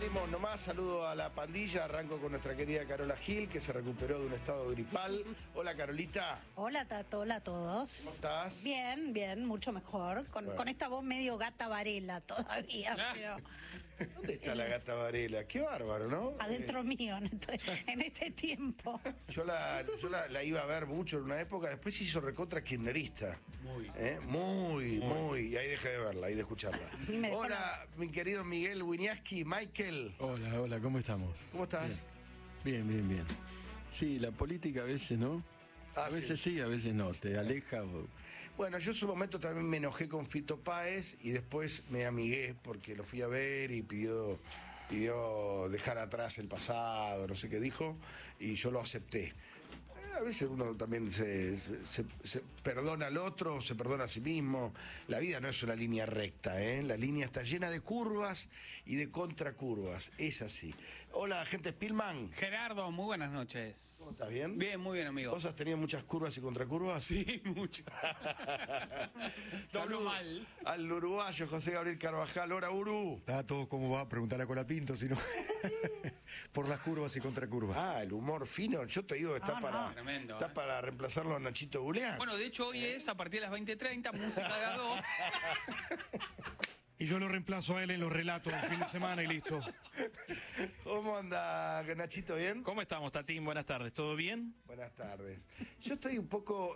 Salimos nomás, saludo a la pandilla, arranco con nuestra querida Carola Gil, que se recuperó de un estado gripal. Hola, Carolita. Hola, Tato, hola a todos. ¿Cómo estás? Bien, bien, mucho mejor. Con esta voz medio gata Varela todavía, pero ¿Dónde está la gata Varela? Qué bárbaro, ¿no? adentro mío en este tiempo. Yo la iba a ver mucho en una época, después se hizo recontra kirchnerista. Muy. Y ahí dejé de verla, ahí de escucharla. Hola, mi querido Miguel Wiñaski, Michael. Hola, ¿cómo estamos? ¿Cómo estás? Bien. Sí, la política a veces, ¿no? A veces sí, a veces no, te aleja. Bueno, yo en su momento también me enojé con Fito Páez y después me amigué porque lo fui a ver y pidió dejar atrás el pasado, no sé qué dijo, y yo lo acepté. A veces uno también se perdona al otro, se perdona a sí mismo. La vida no es una línea recta, ¿eh? La línea está llena de curvas y de contracurvas. Es así. Hola, gente Spillman. Gerardo, muy buenas noches. ¿Cómo estás? ¿Bien? Bien, muy bien, amigo. ¿Vos has tenido muchas curvas y contracurvas? Sí, mucho. Saludos mal. al uruguayo José Gabriel Carvajal. Hola, Uru. Tato, ¿cómo va? Preguntarle a Colapinto, si no. Por las curvas y contracurvas. Ah, el humor fino. Yo te digo que está Tremendo, está para reemplazarlo a Nachito Buleán. Bueno, de hecho hoy es a partir de las 20:30, música de A2. Y yo lo reemplazo a él en los relatos del fin de semana y listo. ¿Cómo anda, Nachito? ¿Bien? ¿Cómo estamos, Tatín? Buenas tardes. ¿Todo bien? Buenas tardes. Yo estoy un poco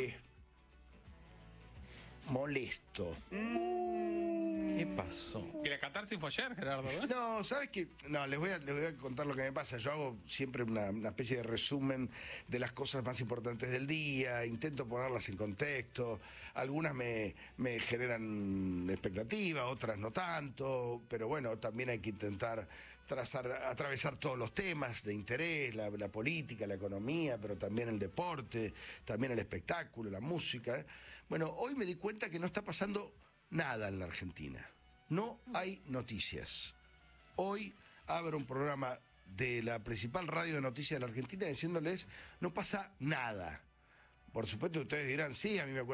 molesto. ¿Qué pasó? Y la catarsis fue ayer, Gerardo, ¿eh? No, ¿sabes qué? No, les voy a contar lo que me pasa. Yo hago siempre una especie de resumen de las cosas más importantes del día, intento ponerlas en contexto. Algunas me generan expectativa, otras no tanto, pero bueno, también hay que intentar atravesar todos los temas de interés, la política, la economía, pero también el deporte, también el espectáculo, la música, ¿eh? Bueno, hoy me di cuenta que no está pasando nada en la Argentina. No hay noticias. Hoy abro un programa de la principal radio de noticias de la Argentina diciéndoles no pasa nada. Por supuesto ustedes dirán, sí, a mí me